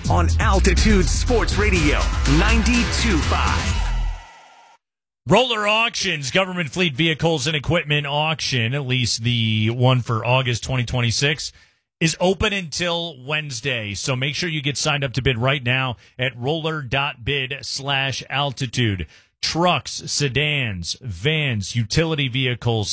on Altitude Sports Radio 92.5. Roller Auctions, government fleet vehicles and equipment auction, at least the one for August 2026, is open until Wednesday. So make sure you get signed up to bid right now at roller.bid/altitude. Trucks, sedans, vans, utility vehicles,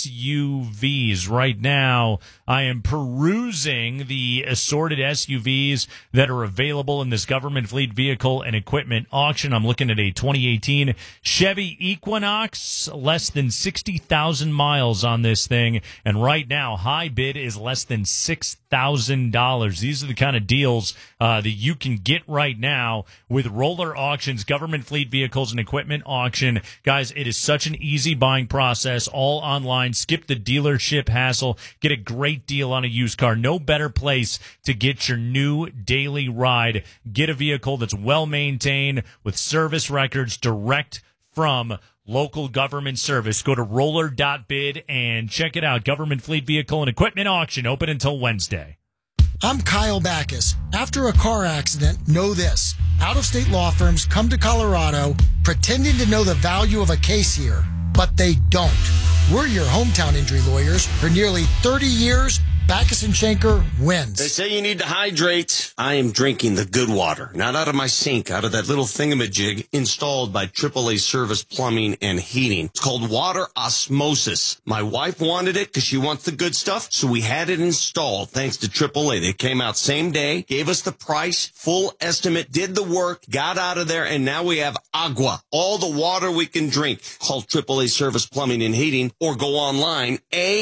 SUVs. Right now, I am perusing the assorted SUVs that are available in this government fleet vehicle and equipment auction. I'm looking at a 2018 Chevy Equinox, less than 60,000 miles on this thing. And right now, high bid is less than $6,000. These are the kind of deals that you can get right now with Roller Auctions, government fleet vehicles and equipment auction. Guys, it is such an easy buying process, all online. Skip the dealership hassle. Get a great deal on a used car. No better place to get your new daily ride. Get a vehicle that's well maintained with service records direct from local government service. Go to roller.bid and check it out. Government fleet vehicle and equipment auction open until Wednesday. I'm Kyle Backus. After a car accident, know this. Out-of-state law firms come to Colorado pretending to know the value of a case here, but they don't. We're your hometown injury lawyers. For nearly 30 years, Backus and Schenker wins. They say you need to hydrate. I am drinking the good water, not out of my sink, out of that little thingamajig installed by AAA Service Plumbing and Heating. It's called water osmosis. My wife wanted it because she wants the good stuff, so we had it installed thanks to AAA. They came out same day, gave us the price, full estimate, did the work, got out of there, and now we have agua, all the water we can drink. Call AAA Service Plumbing and Heating or go online,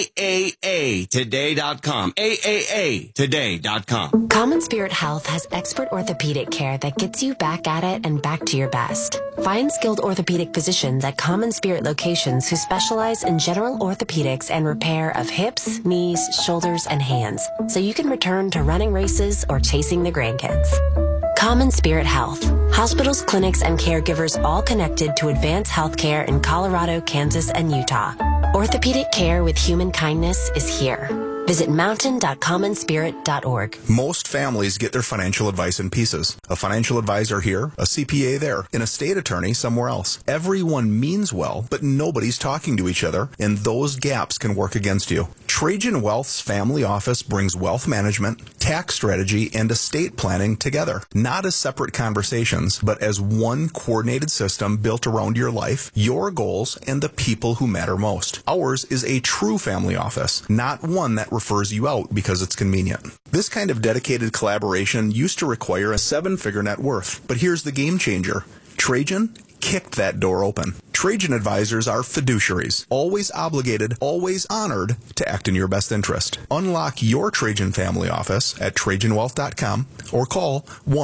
AAAtoday.com. AAAtoday.com. Common Spirit Health has expert orthopedic care that gets you back at it and back to your best. Find skilled orthopedic physicians at Common Spirit locations who specialize in general orthopedics and repair of hips, knees, shoulders, and hands, so you can return to running races or chasing the grandkids. Common Spirit Health. Hospitals, clinics, and caregivers all connected to advance healthcare in Colorado, Kansas, and Utah. Orthopedic care with human kindness is here. Visit mountain.commonspirit.org. Most families get their financial advice in pieces. A financial advisor here, a CPA there, an estate attorney somewhere else. Everyone means well, but nobody's talking to each other, and those gaps can work against you. Trajan Wealth's family office brings wealth management, tax strategy, and estate planning together. Not as separate conversations, but as one coordinated system built around your life, your goals, and the people who matter most. Ours is a true family office, not one that refers you out because it's convenient. This kind of dedicated collaboration used to require a 7-figure net worth, but here's the game changer. Trajan kicked that door open. Trajan advisors are fiduciaries, always obligated, always honored to act in your best interest. Unlock your Trajan family office at TrajanWealth.com or call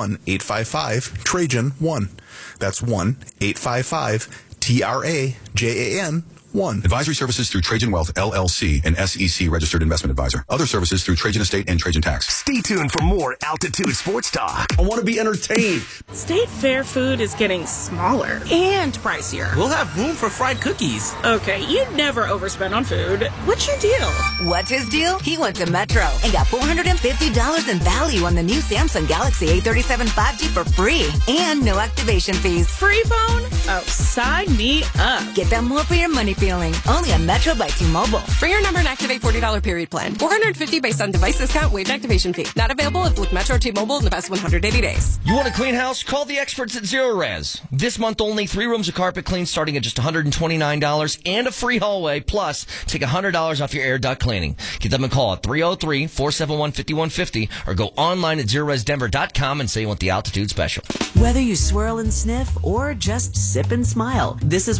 1-855-TRAJAN-1. That's 1-855-TRAJAN-1. Advisory services through Trajan Wealth, LLC, an SEC registered investment advisor. Other services through Trajan Estate and Trajan Tax. Stay tuned for more Altitude Sports Talk. I want to be entertained. State Fair food is getting smaller and pricier. We'll have room for fried cookies. Okay, you never overspend on food. What's your deal? What's his deal? He went to Metro and got $450 in value on the new Samsung Galaxy A37 5G for free and no activation fees. Free phone? Oh, sign me up. Get them more for your money feeling. Only on Metro by T-Mobile. Bring your number and activate $40 period plan. $450 based on device discount, waived activation fee. Not available if with Metro or T-Mobile in the past 180 days. You want a clean house? Call the experts at Zero Res. This month only, 3 rooms of carpet clean starting at just $129 and a free hallway. Plus, take $100 off your air duct cleaning. Give them a call at 303-471-5150 or go online at ZeroResDenver.com and say you want the Altitude Special. Whether you swirl and sniff or just sip and smile, this is